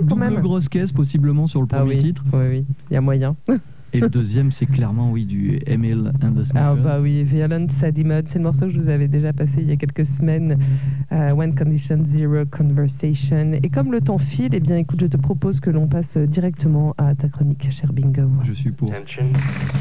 quand même. Double grosse caisse possiblement sur le premier titre. Oui, il y a moyen. Et le deuxième, c'est clairement, du Emil and the Sniffers. Ah bah oui, Violent Sadie Mud, c'est le morceau que je vous avais déjà passé il y a quelques semaines, When Condition Zero Conversation. Et comme le temps file, eh bien écoute, je te propose que l'on passe directement à ta chronique, cher Bingo. Je suis pour. Attention.